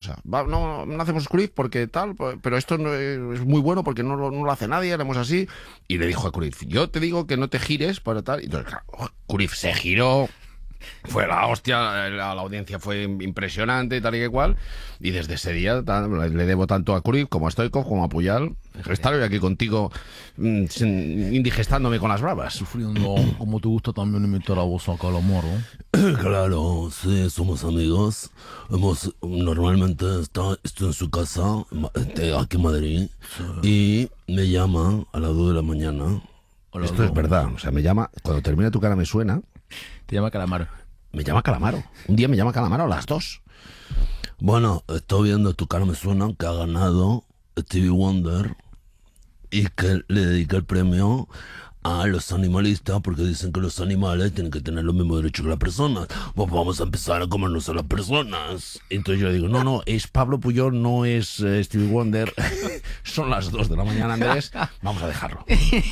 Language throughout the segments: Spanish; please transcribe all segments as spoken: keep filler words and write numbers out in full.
cosa. Va, no, no hacemos Cruyff porque tal, pero esto no es, es muy bueno porque no lo, no lo hace nadie, haremos así. Y le dijo a Cruyff, yo te digo que no te gires para tal. Y entonces, claro, Cruyff se giró. Fue la hostia, la, la audiencia fue impresionante, tal y que cual. Y desde ese día tal, le debo tanto a Cruyff como a Stoichkov como a Puyol. Estar hoy aquí contigo mmm, sin, indigestándome con las bravas. Sufriendo, como te gusta también imitar a vos a Calamaro. Claro, sí, somos amigos. Hemos, normalmente está, estoy en su casa, aquí en Madrid, sí. Y me llama a las dos de la mañana. Hola, Esto es verdad, o sea, me llama, cuando termina Tu cara me suena. Te llama Calamaro. Me llama Calamaro. Un día me llama Calamaro a las dos. Bueno, estoy viendo Tu cara me suena, que ha ganado Stevie Wonder y que le dedica el premio a los animalistas porque dicen que los animales tienen que tener los mismos derechos que las personas. Pues vamos a empezar a comernos a las personas. Entonces yo le digo, no, no, es Pablo Puyol, no es uh, Stevie Wonder. Son las dos de la mañana, Andrés. Vamos a dejarlo.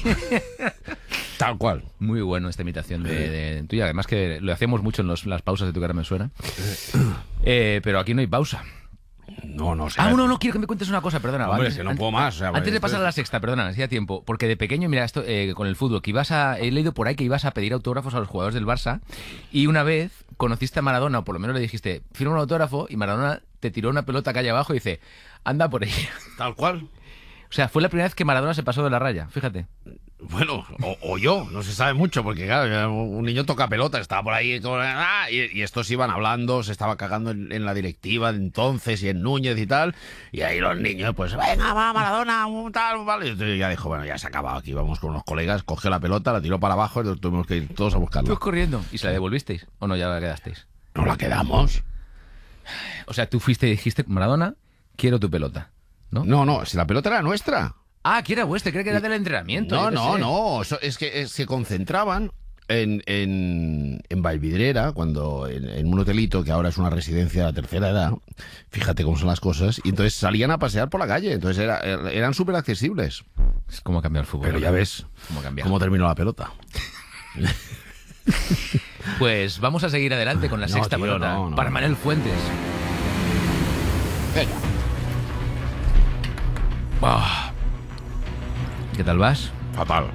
Tal cual. Muy bueno esta imitación de, de tuya. Además que lo hacemos mucho en los, las pausas de Tu cara me suena. Eh, pero aquí no hay pausa. No, no sé. Ah, no, no, quiero que me cuentes una cosa, perdona. Hombre, antes, es que no antes, puedo más. O sea, antes de pasar a la sexta, perdona, hacía tiempo. Porque de pequeño, mira, esto eh, con el fútbol, que ibas a. He leído por ahí que ibas a pedir autógrafos a los jugadores del Barça. Y una vez conociste a Maradona, o por lo menos le dijiste, firma un autógrafo, y Maradona te tiró una pelota calle abajo y dice, anda por ella. Tal cual. O sea, fue la primera vez que Maradona se pasó de la raya, fíjate. Bueno, o, o yo, no se sabe mucho, porque claro, un niño toca pelota, estaba por ahí, y, y estos iban hablando, se estaba cagando en, en la directiva de entonces y en Núñez y tal, y ahí los niños, pues, venga, va, Maradona, un tal, vale. Y ya dijo, bueno, ya se ha acabado aquí, vamos con unos colegas, cogió la pelota, la tiró para abajo y tuvimos que ir todos a buscarla. Todos corriendo. ¿Y se la devolvisteis? ¿O no, ya la quedasteis? No la quedamos. O sea, tú fuiste y dijiste, Maradona, quiero tu pelota, ¿no? No, no, si la pelota era nuestra. Ah, que era vuestra, creo que era del entrenamiento. No, no, sé. no, eso, es que es, se concentraban en, en, en Valvidrera, cuando en, en un hotelito que ahora es una residencia de tercera edad, fíjate cómo son las cosas, y entonces salían a pasear por la calle, entonces era, eran súper accesibles. Es como cambiar el fútbol. Pero ya ves cómo, cómo terminó la pelota. Pues vamos a seguir adelante con la no, sexta tío, pelota no, no, para Manel Fuentes. Venga. Oh. ¿Qué tal vas? Fatal.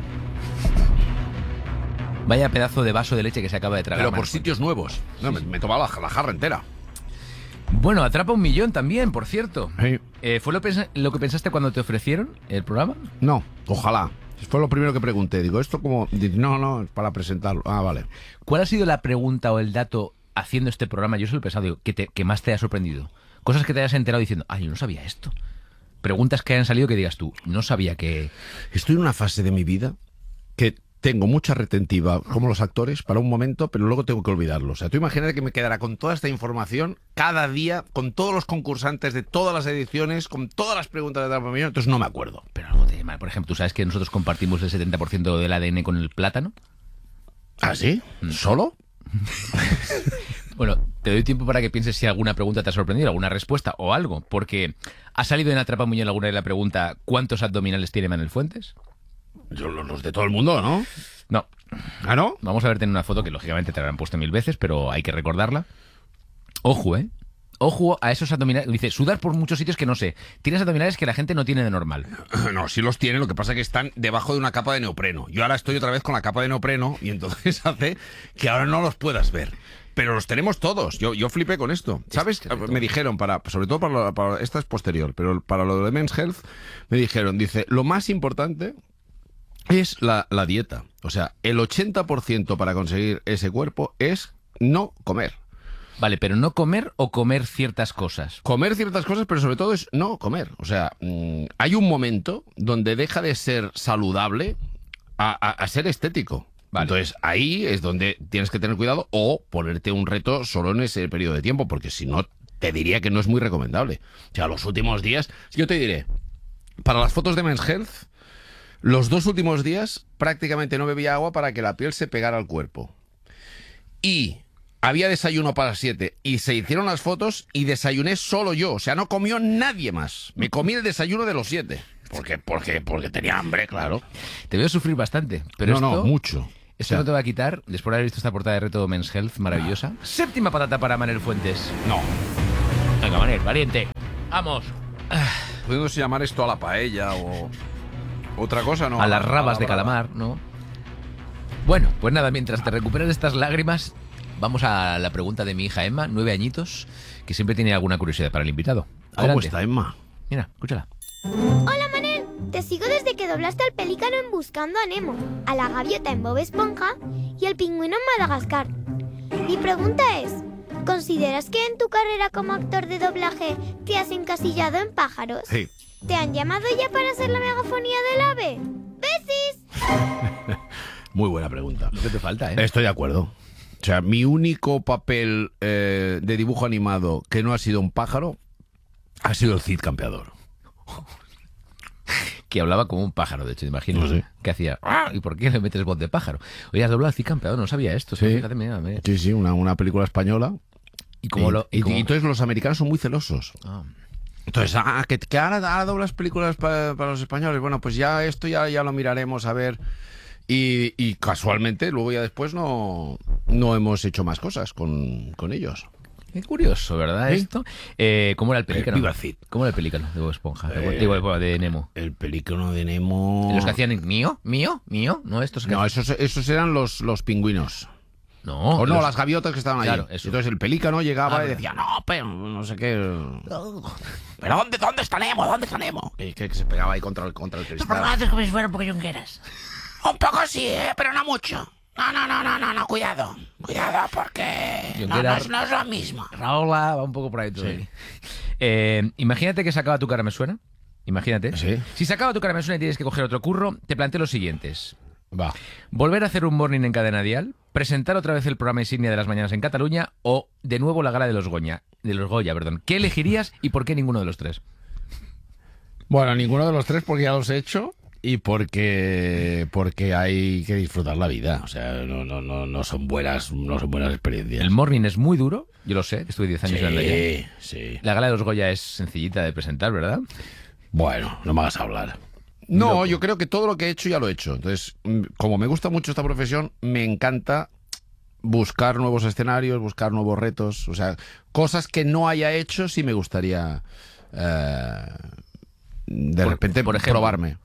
Vaya pedazo de vaso de leche que se acaba de tragar. Pero por sitios nuevos. No, sí, me, me tomaba la, la jarra entera. Bueno, atrapa un millón también, por cierto. Sí. Eh, ¿Fue lo, lo que pensaste cuando te ofrecieron el programa? No, ojalá. Fue lo primero que pregunté. Digo, ¿esto como...? No, no, es para presentarlo. Ah, vale. ¿Cuál ha sido la pregunta o el dato haciendo este programa? Yo se lo he pensado, digo, que, te, que más te haya sorprendido. Cosas que te hayas enterado diciendo, ay, yo no sabía esto. Preguntas que hayan salido que digas tú, no sabía que... Estoy en una fase de mi vida que tengo mucha retentiva, como los actores, para un momento, pero luego tengo que olvidarlo. O sea, tú imagínate que me quedara con toda esta información cada día, con todos los concursantes de todas las ediciones, con todas las preguntas de Atrapa un Millón, entonces no me acuerdo. Pero algo te mal. Por ejemplo, ¿tú sabes que nosotros compartimos el setenta por ciento del A D N con el plátano? ¿Ah, sí? Mm. ¿Solo? Bueno, te doy tiempo para que pienses si alguna pregunta te ha sorprendido, alguna respuesta o algo, porque ¿ha salido en Atrapa un Millón alguna vez la pregunta ¿cuántos abdominales tiene Manel Fuentes? Yo, los de todo el mundo, ¿no? No. ¿Ah, no? Vamos a verte en una foto que lógicamente te habrán puesto mil veces, pero hay que recordarla. Ojo, ¿eh? Ojo a esos abdominales. Dice, sudar por muchos sitios que no sé. Tienes abdominales que la gente no tiene de normal. No, sí los tiene, lo que pasa es que están debajo de una capa de neopreno. Yo ahora estoy otra vez con la capa de neopreno y entonces hace que ahora no los puedas ver. Pero los tenemos todos. Yo, yo flipé con esto. ¿Sabes? Me dijeron, para, sobre todo para, lo, para... Esta es posterior, pero para lo de Men's Health, me dijeron, dice, lo más importante es la, la dieta. O sea, el ochenta por ciento para conseguir ese cuerpo es no comer. Vale, pero no comer o comer ciertas cosas. Comer ciertas cosas, pero sobre todo es no comer. O sea, mmm, hay un momento donde deja de ser saludable a, a, a ser estético. Vale. Entonces ahí es donde tienes que tener cuidado o ponerte un reto solo en ese periodo de tiempo, porque si no, te diría que no es muy recomendable. O sea, los últimos días, yo te diré, para las fotos de Men's Health, los dos últimos días prácticamente no bebía agua para que la piel se pegara al cuerpo. Y había desayuno para las siete y se hicieron las fotos y desayuné solo yo. O sea, no comió nadie más. Me comí el desayuno de los siete. ¿Por qué? Porque, porque tenía hambre, claro. Te veo sufrir bastante. Pero no, esto, no, mucho. Esto o sea, no te va a quitar, después de haber visto esta portada de Reto Men's Health maravillosa. No. Séptima patata para Manel Fuentes. No. Venga, Manel, valiente. Vamos. Pudiéndose llamar esto a la paella o otra cosa, ¿no? A las A la- rabas a la de brava. calamar, ¿no? Bueno, pues nada, mientras te recuperas de estas lágrimas, vamos a la pregunta de mi hija Emma, nueve añitos, que siempre tiene alguna curiosidad para el invitado. ¿Cómo Adelante. está, Emma? Mira, escúchala. Hola Manel, te sigo desde que doblaste al pelícano en Buscando a Nemo, a la gaviota en Bob Esponja y al pingüino en Madagascar. Mi pregunta es, ¿consideras que en tu carrera como actor de doblaje te has encasillado en pájaros? Sí. ¿Te han llamado ya para hacer la megafonía del ave? ¡Besis! Muy buena pregunta. ¿Qué te falta, eh? Estoy de acuerdo. O sea, mi único papel eh, de dibujo animado que no ha sido un pájaro ha sido el Cid Campeador. Que hablaba como un pájaro, de hecho, te imagino. No sé. Que hacía... "Ah", ¿y por qué le metes voz de pájaro? Oye, has doblado al Cid Campeador, no sabía esto. Sí. Fíjate, mira, mira. Sí, sí, una, una película española. Y como lo... y, y como- y entonces los americanos son muy celosos. Ah. Entonces, ah, que, que ahora, ahora doblas películas pa- para los españoles. Bueno, pues ya esto ya, ya lo miraremos a ver. Y, y casualmente, luego ya después no, no hemos hecho más cosas con, con ellos. Qué curioso, ¿verdad? ¿Sí? Esto. Eh, ¿Cómo era el pelícano? viva Cid. ¿Cómo era el pelícano de Bob Esponja? Eh, Digo, de Nemo. El pelícano de Nemo... Los que hacían mío, mío, mío, no estos que No, esos, esos eran los, los pingüinos. no, O no, los- las gaviotas que estaban ahí. Claro, eso. Entonces el pelícano llegaba Ah, y decía, no, pero no sé qué. ¿Pero dónde, dónde está Nemo? ¿Dónde está Nemo? Y que, que se pegaba ahí contra el, contra el cristal. haces como si fuera un poco yungueras. Un poco sí, ¿eh? Pero no mucho. No, no, no, no, no, no, cuidado. Cuidado porque Yo no, quiero- no es, no es lo mismo. Raúl va un poco por ahí todo. Sí. ahí. Eh, imagínate que se acaba Tu cara me suena. Imagínate. Sí. Si se acaba Tu cara me suena y tienes que coger otro curro, te planteo los siguientes. Va. Volver a hacer un morning en cadena dial, presentar otra vez el programa insignia de las mañanas en Cataluña o de nuevo la gala de los Goya, de los Goya, perdón. ¿Qué elegirías y por qué ninguno de los tres? Bueno, ninguno de los tres porque ya los he hecho y porque porque hay que disfrutar la vida. O sea, no, no, no, no son buenas, no son buenas experiencias. El morning es muy duro, yo lo sé, estuve diez años en la Sí, sí. La gala de los Goya es sencillita de presentar, ¿verdad? Bueno, no me hagas hablar. No, yo creo que todo lo que he hecho ya lo he hecho. Entonces, mm, como me gusta mucho esta profesión, me encanta buscar nuevos escenarios, buscar nuevos retos. O sea, cosas que no haya hecho sí me gustaría eh, de Por- repente por ejemplo. probarme.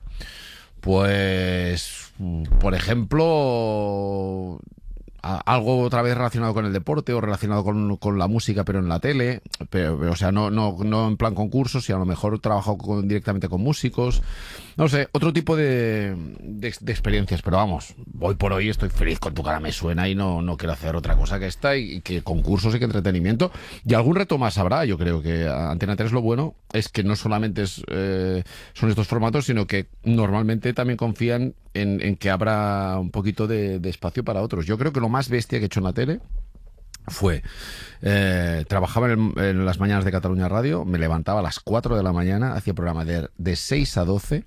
Pues, mm, por ejemplo, a- algo otra vez relacionado con el deporte o relacionado con, con la música, pero en la tele. Pero, o sea, no, no, no en plan concursos, sino a lo mejor trabajo con- directamente con músicos. No sé, otro tipo de, de, de experiencias. Pero vamos, hoy por hoy estoy feliz con Tu cara me suena y no, no quiero hacer otra cosa que esta y, y que concursos y que entretenimiento. Y algún reto más habrá. Yo creo que a Antena tres lo bueno es que no solamente es, eh, son estos formatos, sino que normalmente también confían en, en que habrá un poquito de, de espacio para otros. Yo creo que lo más bestia que he hecho en la tele fue, eh, trabajaba en, el- en las mañanas de Cataluña Radio, me levantaba a las cuatro de la mañana, hacía programa de, de seis a doce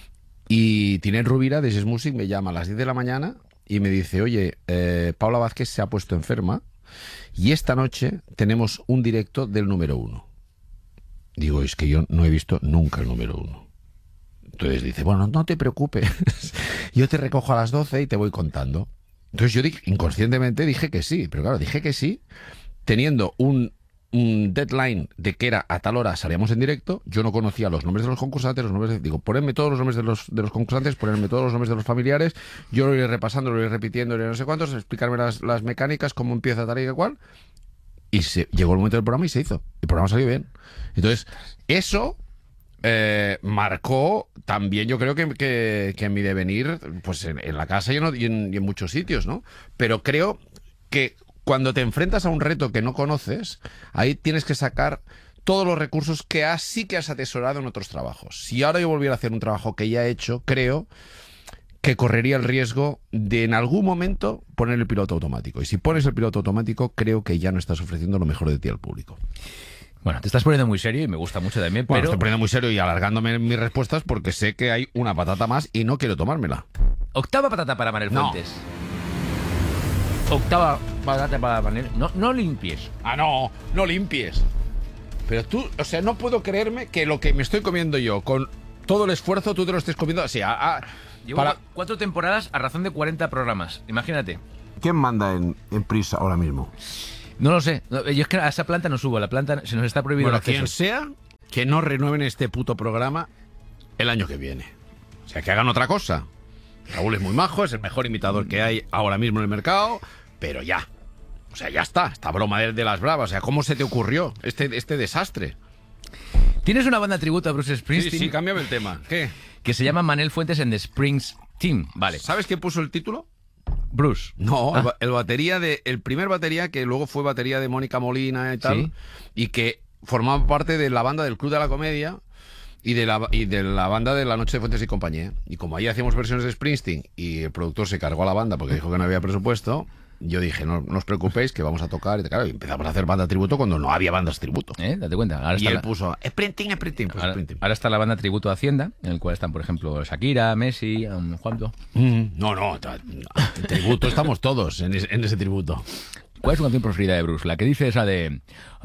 y Tinét Rubira de Ses Music me llama a las diez de la mañana y me dice, oye, eh, Paula Vázquez se ha puesto enferma y esta noche tenemos un directo del número uno. Digo, es que yo no he visto nunca el número uno. Entonces dice, bueno, no te preocupes, yo te recojo a las doce y te voy contando. Entonces yo dije, inconscientemente dije que sí, pero claro, dije que sí, teniendo un, un deadline de que era a tal hora salíamos en directo, yo no conocía los nombres de los concursantes, los nombres de, digo, ponedme todos los nombres de los, de los concursantes, ponedme todos los nombres de los familiares, yo lo iré repasando, lo iré repitiendo, lo iré no sé cuántos, explicarme las, las mecánicas, cómo empieza tal y cual, y se, llegó el momento del programa y se hizo, el programa salió bien. Entonces, eso... Eh, marcó también, yo creo que, que, que en mi devenir, pues en, en la casa y en, y, en, y en muchos sitios, ¿no? Pero creo que cuando te enfrentas a un reto que no conoces, ahí tienes que sacar todos los recursos que has, sí que has atesorado en otros trabajos. Si ahora yo volviera a hacer un trabajo que ya he hecho, creo que correría el riesgo de en algún momento poner el piloto automático. Y si pones el piloto automático, creo que ya no estás ofreciendo lo mejor de ti al público. Bueno, te estás poniendo muy serio y me gusta mucho también, Bueno, pero... estoy poniendo muy serio y alargándome mis respuestas porque sé que hay una patata más y no quiero tomármela. Octava patata para Manel No. Fuentes. Octava patata para Manel... No, no limpies. Ah, no, no limpies. Pero tú, o sea, no puedo creerme que lo que me estoy comiendo yo, con todo el esfuerzo, tú te lo estés comiendo así. A, a, Llevo para... cuatro temporadas a razón de cuarenta programas. Imagínate. ¿Quién manda en, en Prisa ahora mismo? No lo sé. No, yo es que a esa planta no subo. A la planta se nos está prohibido Bueno, el acceso. quien sea, que no renueven este puto programa el año que viene. O sea, que hagan otra cosa. Raúl es muy majo, es el mejor imitador que hay ahora mismo en el mercado, pero ya. O sea, ya está, esta broma de, de las bravas. O sea, ¿cómo se te ocurrió este, este desastre? Tienes una banda tributo a Bruce Springsteen. Sí, sí, cámbiame el tema. ¿Qué? Que se llama Manel Fuentes and the Springs Team. Vale. ¿Sabes quién puso el título? Bruce. No, Ah. el, ba- el batería de. El primer batería que luego fue batería de Mónica Molina y tal. Sí. Y que formaba parte de la banda del Club de la Comedia. Y de, la, y de la banda de La Noche de Fuentes y Compañía. Y como ahí hacíamos versiones de Springsteen y el productor se cargó a la banda porque dijo que no había presupuesto, yo dije, no, no os preocupéis que vamos a tocar. Y claro, y empezamos a hacer banda tributo cuando no había bandas tributo. ¿Eh? Date cuenta. Ahora Y está, él la, puso, Springsteen, Springsteen, pues ahora, Springsteen. ahora está la banda tributo a Hacienda, en el cual están, por ejemplo, Shakira, Messi, um, Juanto. Mm, no, no, ta- en tributo estamos todos en ese, en ese tributo. ¿Cuál es tu canción preferida de Bruce? La que dice esa de...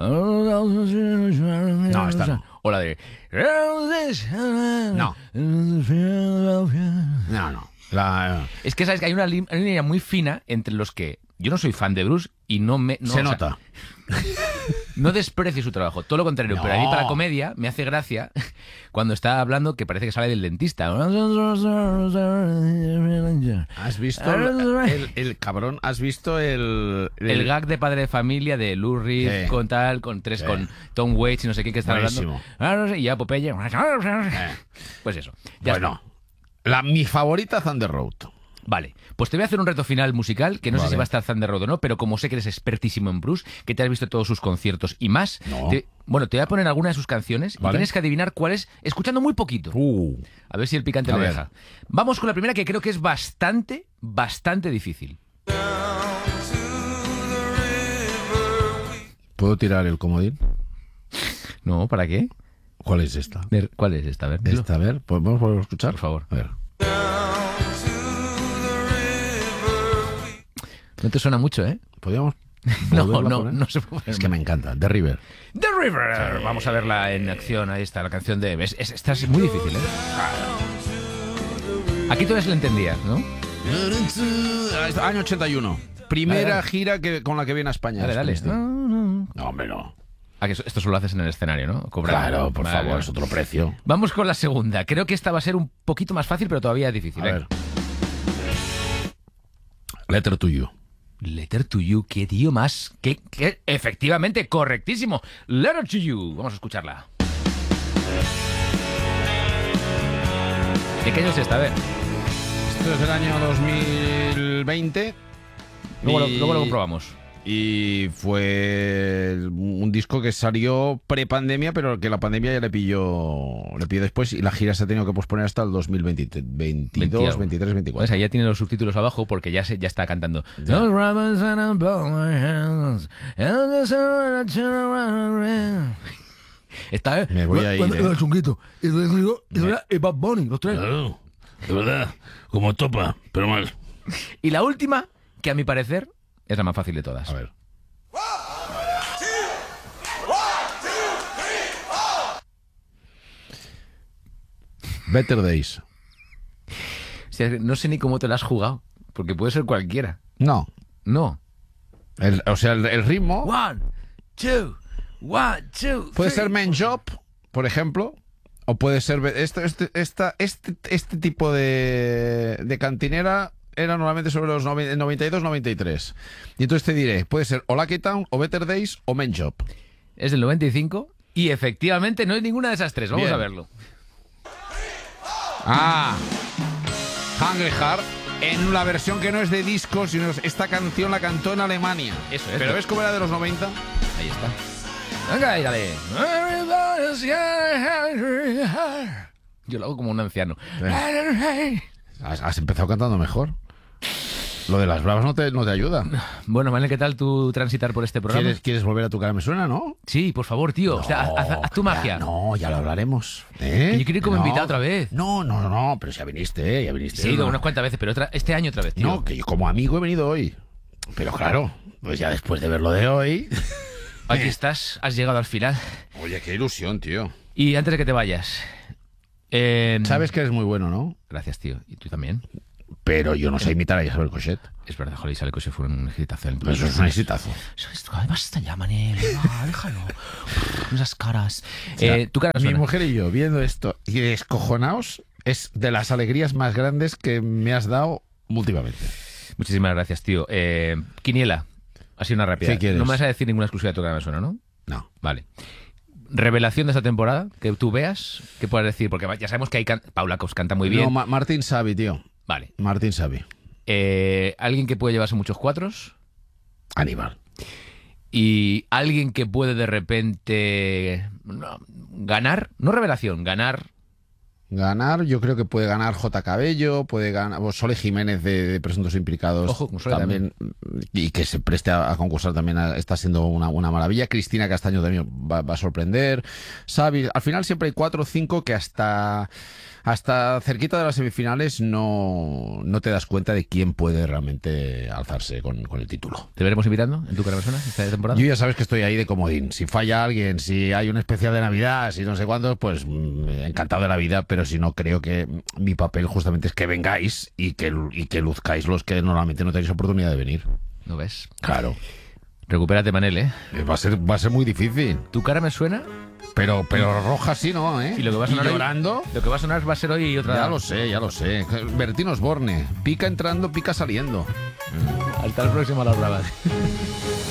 No, esta no. O la de... No. No, no. La, Es que sabes que hay una, li- una línea muy fina entre los que... Yo no soy fan de Bruce y no me... no, se o sea, nota. no desprecio su trabajo, todo lo contrario. No. Pero a mí para comedia me hace gracia cuando está hablando que parece que sale del dentista. ¿Has visto el, el, el cabrón? ¿Has visto el... El gag de Padre de Familia de Lou Reed Sí. con tal, con tres, Sí. con Tom Waits y no sé qué que están Buenísimo. hablando. Y ya Popeye. Pues eso. Ya Bueno, está. la, mi favorita, Thunder Road. Vale, pues te voy a hacer un reto final musical, que no sé Vale. si va a estar Thunder Road o no, pero como sé que eres expertísimo en Bruce, que te has visto todos sus conciertos y más, No. te- bueno, te voy a poner alguna de sus canciones y Vale. tienes que adivinar cuál es, escuchando muy poquito. Uh. A ver si el picante A me ver. deja. Vamos con la primera, que creo que es bastante, bastante difícil. ¿Puedo tirar el comodín? No, ¿para qué? ¿Cuál es esta? Ver, ¿Cuál es esta? A ver, dilo. Esta, a ver, ¿podemos volver a escuchar? Por favor. A ver. No te suena mucho, ¿eh? ¿Podríamos No, volverla a no, poner? no se puede. Es que me encanta. The River. The River. Vamos a verla en acción. Ahí está, la canción de... Es, es- esta es muy difícil, ¿eh? Aquí tú ya se la entendías, ¿no? Año ochenta y uno. Primera Dale, dale. gira que, con la que viene a España. Dale, dale. Springsteen. No, hombre, no. Ah, que eso- esto solo lo haces en el escenario, ¿no? Cobrando. Claro, por Vale, favor, vale. es otro precio. Vamos con la segunda. Creo que esta va a ser un poquito más fácil, pero todavía es difícil. A ¿eh? ver. Letter to You. Letter to You, qué tío más. Que, que- efectivamente, correctísimo. Letter to You. Vamos a escucharla. ¿De qué año es esta? A ver. Esto es del año dos mil veinte. Luego, lo, y- luego lo comprobamos. Y fue un disco que salió pre-pandemia, pero que la pandemia ya le pilló, le pilló después y la gira se ha tenido que posponer hasta el dos mil veinte, veintidós, veintitrés, veinticuatro. Pues ahí ya tiene los subtítulos abajo porque ya se, ya está cantando. Está, ¿eh? Me voy a ir, Cuando- ¿eh? cuando el chunguito. Y luego- y luego- y Bad Bunny, los tres. Claro, de verdad, como topa, pero mal. Y la última, que a mi parecer es la más fácil de todas. A ver. Better Days. O sea, no sé ni cómo te la has jugado, porque puede ser cualquiera. No. No. El- o sea, el, el ritmo One, two, one, two. puede three. ser Men Job, por ejemplo, o puede ser be- este, este, esta- este, este tipo de, de cantinera era normalmente sobre los noven- noventa y dos noventa y tres. Y entonces te diré, puede ser o Lucky Town, o Better Days, o Men Job. Es del noventa y cinco y efectivamente no es ninguna de esas tres. Vamos Bien. a verlo. Ah, Hungry Heart, en la versión que no es de disco, sino es- esta canción la cantó en Alemania. Eso es. Pero ves cómo era de los noventa. Ahí está. Venga, y dale. Yo lo hago como un anciano. Has, has empezado cantando mejor. Lo de las bravas no te, no te ayuda. Bueno, Manel, ¿qué tal tu transitar por este programa? ¿Quieres, ¿Quieres volver a tu cara me suena, no? Sí, por favor, tío. o sea, haz, haz- haz tu magia. Ya, no, ya lo hablaremos. ¿Eh? Que yo quiero ir como No. invitado otra vez. No, no, no, no, pero ya viniste, ¿eh? Ya viniste. Sí, he ido no. unas cuantas veces, pero otra, este año otra vez, tío. No, que yo como amigo he venido hoy. Pero claro, pues ya después de ver lo de hoy. Aquí estás, has llegado al final. Oye, qué ilusión, tío. Y antes de que te vayas... eh, Sabes que eres muy bueno, ¿no? Gracias, tío. ¿Y tú también? pero yo no sé imitar a Isabel Cochet. Es verdad, joder, Isabel Cochet fue un exitazo. En Eso es un exitazo. Eso es, basta ya, Manel, va, déjalo. Esas caras. Eh, ¿tu cara Mi suena? mujer y yo, viendo esto y descojonaos, es de las alegrías más grandes que me has dado últimamente. Muchísimas gracias, tío. Eh, Quiniela, ha sido una rápida. ¿Qué quieres? No me vas a decir ninguna exclusiva de tu cara me suena, ¿no? No. Vale. Revelación de esta temporada, que tú veas, ¿qué puedes decir? Porque ya sabemos que hay can... Paula Cox canta muy bien. No, Ma- Martín Savi, tío. Vale. Martín Savi. Eh, alguien que puede llevarse muchos cuatros. Aníbal. Y alguien que puede de repente no, ganar, no revelación, ganar. Ganar, yo creo que puede ganar J. Cabello, puede ganar o Sole Jiménez de, de Presuntos Implicados. Ojo, con Sole también, y que se preste a, a concursar también a- está siendo una, una maravilla. Cristina Castaño también va, va a sorprender. Xavi, al final siempre hay cuatro o cinco que hasta, hasta cerquita de las semifinales no, no te das cuenta de quién puede realmente alzarse con, con el título. ¿Te veremos invitando en tu cara me suena esta temporada? Yo ya sabes que estoy ahí de comodín. Si falla alguien, si hay un especial de Navidad, si no sé cuándo, pues mm, encantado de la vida, pero si no, creo que mi papel justamente es que vengáis y que, y que luzcáis los que normalmente no tenéis oportunidad de venir. ¿No ves? Claro. Recupérate, Manel, ¿eh? Eh, Va a ser, va a ser muy difícil. Tu cara me suena Pero, pero roja sí, ¿no? ¿Eh? y lo que va a sonar hoy- llorando. lo que va a sonar va a ser hoy otra. Ya lo sé, ya lo sé. Bertín Osborne. Pica entrando, pica saliendo. Hasta el próximo a las bravas.